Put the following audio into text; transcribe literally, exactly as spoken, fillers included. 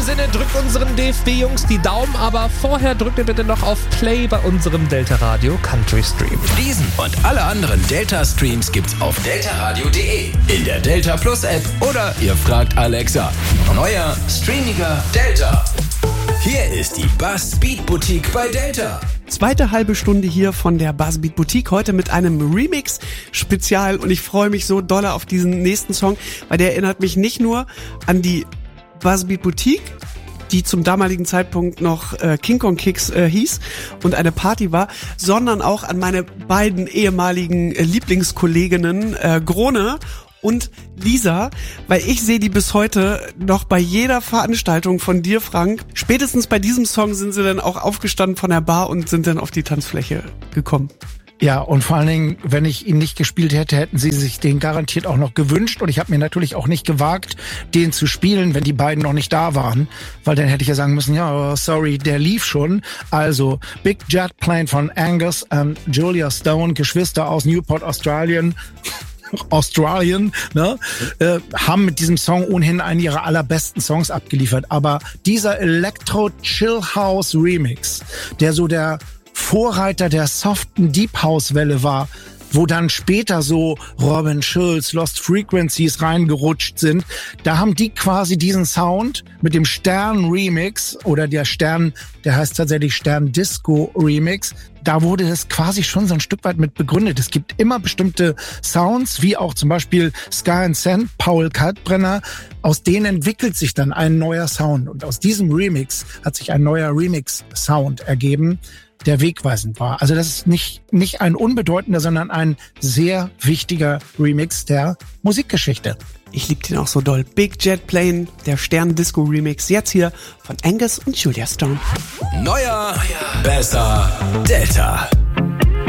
Sinne, drückt unseren D F B-Jungs die Daumen, aber vorher drückt ihr bitte noch auf Play bei unserem Delta Radio Country Stream. Diesen und alle anderen Delta-Streams gibt's auf delta radio punkt de, in der Delta Plus App oder ihr fragt Alexa. Neuer, streamiger Delta. Hier ist die Buzzbeat Boutique bei Delta. Zweite halbe Stunde hier von der Buzzbeat Boutique, heute mit einem Remix-Spezial und ich freue mich so doll auf diesen nächsten Song, weil der erinnert mich nicht nur an die Buzzbeat Boutique, die zum damaligen Zeitpunkt noch äh, King Kong Kicks äh, hieß und eine Party war, sondern auch an meine beiden ehemaligen äh, Lieblingskolleginnen äh, Grone und Lisa, weil ich sehe die bis heute noch bei jeder Veranstaltung von dir, Frank. Spätestens bei diesem Song sind sie dann auch aufgestanden von der Bar und sind dann auf die Tanzfläche gekommen. Ja, und vor allen Dingen, wenn ich ihn nicht gespielt hätte, hätten sie sich den garantiert auch noch gewünscht. Und ich habe mir natürlich auch nicht gewagt, den zu spielen, wenn die beiden noch nicht da waren. Weil dann hätte ich ja sagen müssen, ja, sorry, der lief schon. Also Big Jet Plane von Angus und Julia Stone, Geschwister aus Newport, Australien. Australien, ne, äh, haben mit diesem Song ohnehin einen ihrer allerbesten Songs abgeliefert. Aber dieser Electro-Chill-House-Remix, der so der Vorreiter der soften Deep-House-Welle war, wo dann später so Robin Schulz, Lost Frequencies reingerutscht sind, da haben die quasi diesen Sound mit dem Stern-Remix oder der Stern, der heißt tatsächlich Stern-Disco-Remix, da wurde das quasi schon so ein Stück weit mit begründet. Es gibt immer bestimmte Sounds, wie auch zum Beispiel Sky and Sand, Paul Kalkbrenner, aus denen entwickelt sich dann ein neuer Sound. Und aus diesem Remix hat sich ein neuer Remix-Sound ergeben, der wegweisend war. Also das ist nicht nicht ein unbedeutender, sondern ein sehr wichtiger Remix der Musikgeschichte. Ich liebe den auch so doll. Big Jet Plane, der Stern-Disco-Remix, jetzt hier von Angus und Julia Stone. Neuer, besser, Delta.